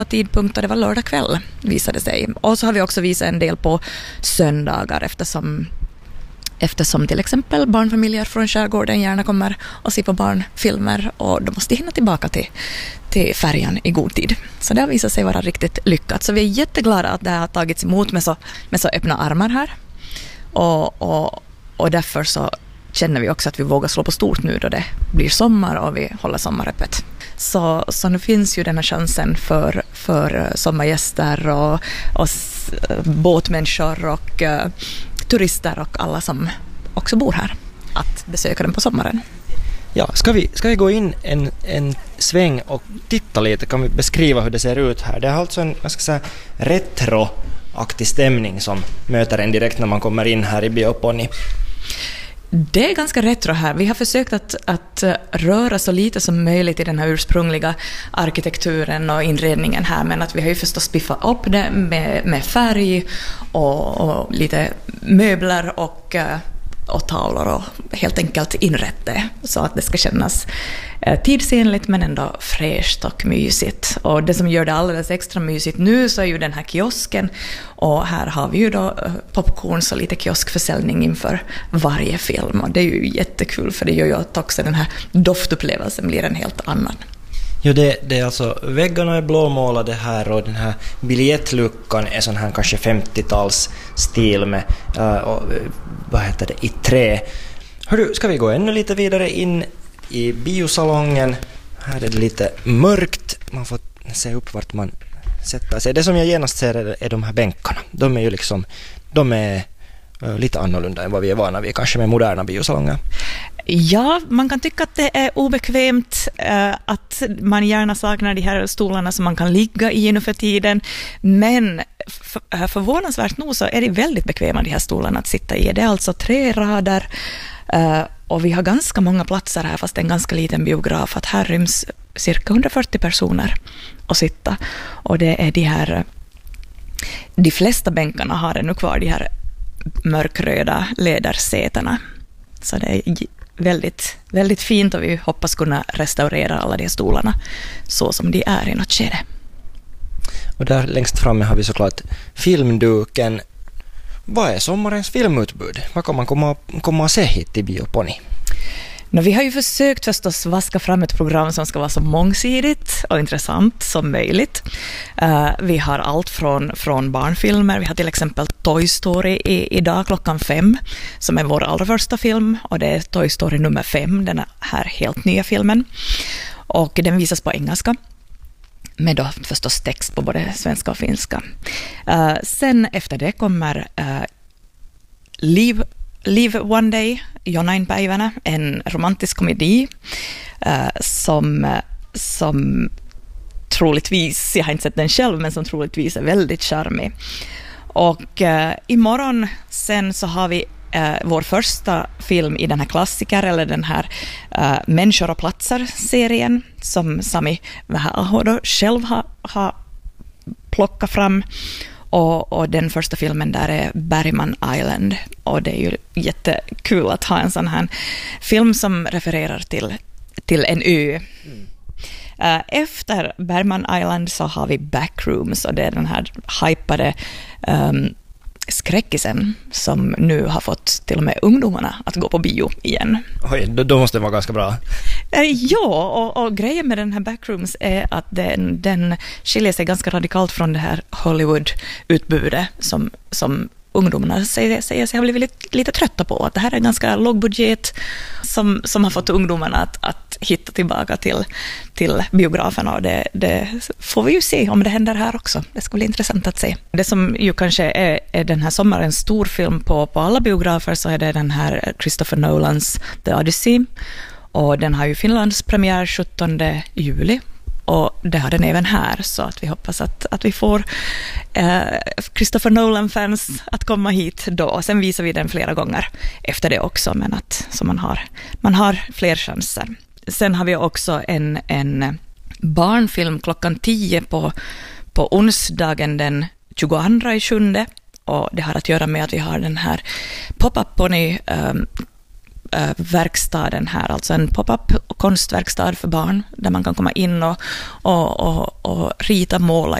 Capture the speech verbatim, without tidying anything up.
tidpunkt och det var lördag kväll visade sig. Och så har vi också visat en del på söndagar eftersom, eftersom till exempel barnfamiljer från skärgården gärna kommer och ser på barnfilmer och de måste hinna tillbaka till, till färjan i god tid. Så det har visat sig vara riktigt lyckat. Så vi är jätteglada att det har tagits emot med så, med så öppna armar här. Och, och, och därför så känner vi också att vi vågar slå på stort nu då det blir sommar och vi håller sommaröppet. Så, så nu finns ju den här chansen för, för sommargäster och, och båtmänniskor och uh, turister och alla som också bor här att besöka den på sommaren. Ja, ska vi, ska vi gå in en, en sväng och titta lite, kan vi beskriva hur det ser ut här. Det är alltså en, jag ska säga, retroaktig stämning som möter en direkt när man kommer in här i Biopony. Det är ganska retro här. Vi har försökt att, att röra så lite som möjligt i den här ursprungliga arkitekturen och inredningen här, men att vi har ju förstås spiffat upp det med, med färg och, och lite möbler och, och tavlor och helt enkelt inrätt det så att det ska kännas tidsenligt men ändå fräscht och mysigt. Och det som gör det alldeles extra mysigt nu så är ju den här kiosken, och här har vi ju då popcorn och lite kioskförsäljning inför varje film, och det är ju jättekul för det gör ju att också den här doftupplevelsen blir en helt annan. Jo, det, det är alltså, väggarna är blåmålade här och den här biljettluckan är sån här kanske femtio-tals stil med uh, och, vad heter det, i trä. Hörru, ska vi gå ännu lite vidare in i biosalongen? Här är det lite mörkt, man får se upp vart man sätter sig. Det som jag genast ser är, är de här bänkarna. De är ju liksom, de är uh, lite annorlunda än vad vi är vana vid kanske med moderna biosalonger. Ja, man kan tycka att det är obekvämt, eh, att man gärna saknar de här stolarna som man kan ligga i nu för tiden, men för, förvånansvärt nog så är det väldigt bekväma de här stolarna att sitta i. Det är alltså tre rader eh, och vi har ganska många platser här fast det är en ganska liten biograf, att här ryms cirka hundrafyrtio personer att sitta, och det är de här, de flesta bänkarna har ännu kvar de här mörkröda lädersätena, så det är väldigt, väldigt fint och vi hoppas kunna restaurera alla de stolarna så som de är i något skede. Och där längst framme har vi såklart filmduken. Vad är sommarens filmutbud? Vad kan man komma, komma och se hit i Biopony? No, vi har ju försökt förstås vaska fram ett program som ska vara så mångsidigt och intressant som möjligt. Uh, vi har allt från, från barnfilmer. Vi har till exempel Toy Story i, idag klockan fem som är vår allra första film, och det är Toy Story nummer fem, den här helt nya filmen. Och den visas på engelska med då förstås text på både svenska och finska. Uh, sen efter det kommer uh, Liv Live One Day, jonain päivänä, en romantisk komedi uh, som, som troligtvis, jag har inte sett den själv, men som troligtvis är väldigt charmig. Och uh, imorgon sen så har vi uh, vår första film i den här klassiker, eller den här uh, Människor och platser-serien som Sami Vähäaho själv har, har plockat fram. Och, och den första filmen där är Bergman Island, och det är ju jättekul att ha en sån här film som refererar till, till en ö. Mm. Uh, efter Bergman Island så har vi Backrooms, och det är den här hypade um, skräckisen som nu har fått till och med ungdomarna att gå på bio igen. Oj, då, då måste det vara ganska bra. Uh, ja, och, och grejen med den här Backrooms är att den, den skiljer sig ganska radikalt från det här Hollywood-utbudet som, som ungdomarna säger, säger sig ha blivit lite, lite trötta på. Att det här är ganska låg budget som, som har fått ungdomarna att, att hitta tillbaka till, till biograferna, och det, det får vi ju se om det händer här också. Det ska bli intressant att se. Det som ju kanske är, är den här sommarens storfilm på, på alla biografer, så är det den här Christopher Nolans The Odyssey, och den har ju Finlands premiär sjuttonde juli. Och det har den även här, så att vi hoppas att, att vi får eh, Christopher Nolan-fans att komma hit då. Sen visar vi den flera gånger efter det också, men att så man har, man har fler chanser. Sen har vi också en, en barnfilm klockan tio på, på onsdagen den tjugoandra i sjunde, och det har att göra med att vi har den här Pop-Up Pony um, äh, verkstaden här, alltså en pop-up konstverkstad för barn där man kan komma in och, och, och, och rita, måla